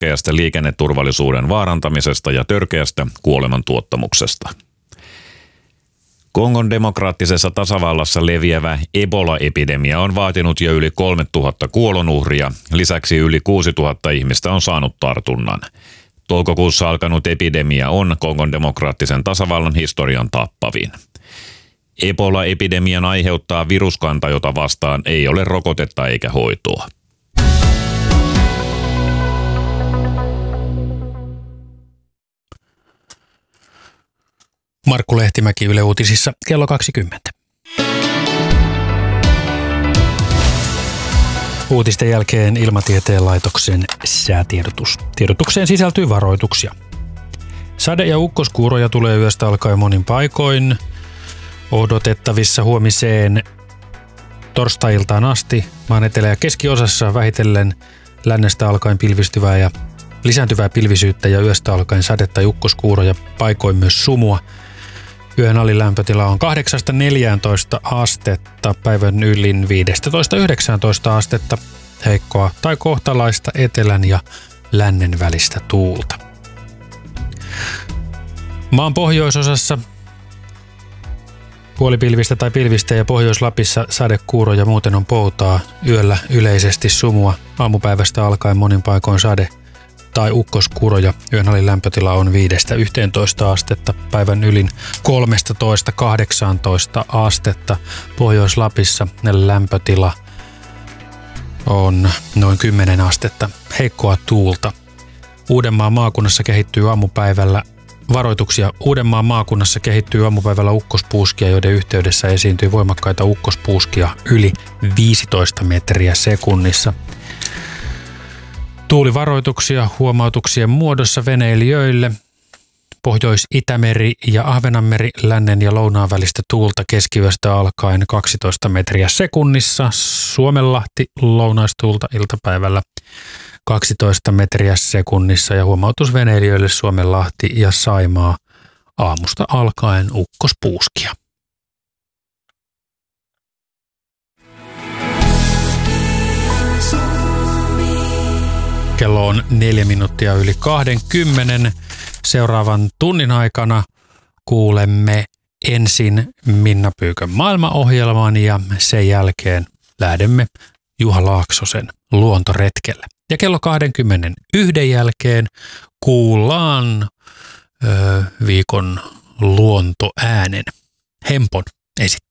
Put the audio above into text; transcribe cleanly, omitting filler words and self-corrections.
törkeästä liikenneturvallisuuden vaarantamisesta ja törkeästä kuolemantuottamuksesta. Kongon demokraattisessa tasavallassa leviävä Ebola-epidemia on vaatinut jo yli 3000 kuolonuhria, lisäksi yli 6000 ihmistä on saanut tartunnan. Toukokuussa alkanut epidemia on Kongon demokraattisen tasavallan historian tappavin. Ebola-epidemian aiheuttaa viruskanta, jota vastaan ei ole rokotetta eikä hoitoa. Markku Lehtimäki Yle Uutisissa kello 20. Uutisten jälkeen Ilmatieteen laitoksen säätiedotus. Tiedotukseen sisältyy varoituksia. Sade- ja ukkoskuuroja tulee yöstä alkaen monin paikoin. Odotettavissa huomiseen torstai-iltaan asti maan etelä- ja keskiosassa vähitellen lännestä alkaen pilvistyvää ja lisääntyvää pilvisyyttä ja yöstä alkaen sadetta ja ukkoskuuroja, paikoin myös sumua. Yön alin lämpötila on 8-14 astetta, päivän ylin 15-19 astetta, heikkoa tai kohtalaista etelän ja lännen välistä tuulta. Maan pohjoisosassa puolipilvistä tai pilvistä ja Pohjois-Lapissa sadekuuroja, muuten on poutaa. Yöllä yleisesti sumua, aamupäivästä alkaen monin paikoin sade- tai ukkoskuuroja. Yön alin lämpötila on 5-11 astetta, päivän ylin 13-18 astetta. Pohjois-Lapissa lämpötila on noin 10 astetta, heikkoa tuulta. Uudenmaan maakunnassa kehittyy aamupäivällä varoituksia. Uudenmaan maakunnassa kehittyy aamupäivällä ukkospuuskia, joiden yhteydessä esiintyy voimakkaita ukkospuuskia yli 15 metriä sekunnissa. Tuulivaroituksia huomautuksien muodossa veneilijöille. Pohjois-Itämeri ja Ahvenanmeri, lännen ja lounaan välistä tuulta keskiyöstä alkaen 12 metriä sekunnissa. Suomenlahti lounaistuulta iltapäivällä 12 metriä sekunnissa ja huomautus veneilijöille Suomenlahti ja Saimaa aamusta alkaen ukkospuuskia. Kello on 4 minuuttia yli 20. Seuraavan tunnin aikana kuulemme ensin Minna Pyykön maailmaohjelman ja sen jälkeen lähdemme Juha Laaksosen luontoretkelle. Ja kello 21 jälkeen kuullaan viikon luontoäänen. Hempon esittää.